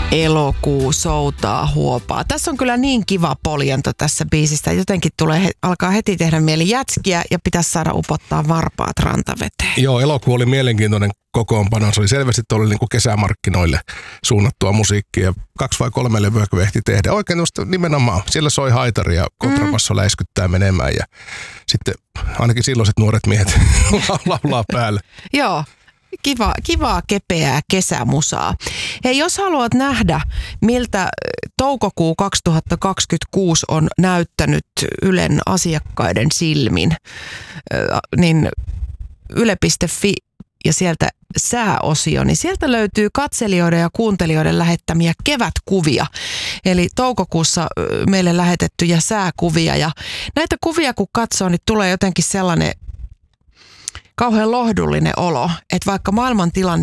Elokuu soutaa huopaa. Tässä on kyllä niin kiva poljento tässä biisistä. Jotenkin alkaa heti tehdä mieli jätskiä ja pitäisi saada upottaa varpaat rantaveteen. Joo, Elokuu oli mielenkiintoinen kokoonpano. Se oli selvästi niin kuin kesämarkkinoille suunnattua musiikkia. 2 vai 3 levyä ehti tehdä. Oikein nimenomaan. Siellä soi haitari ja kontrabasso läiskyttää menemään ja sitten ainakin silloiset nuoret miehet laulaa päälle. Joo. Kivaa, kepeää kesämusaa. Hei, jos haluat nähdä, miltä toukokuu 2026 on näyttänyt Ylen asiakkaiden silmin, niin yle.fi ja sieltä sääosio, niin sieltä löytyy katselijoiden ja kuuntelijoiden lähettämiä kevätkuvia. Eli toukokuussa meille lähetettyjä sääkuvia. Ja näitä kuvia kun katsoo, niin tulee jotenkin sellainen kauhean lohdullinen olo, että vaikka maailman tilanne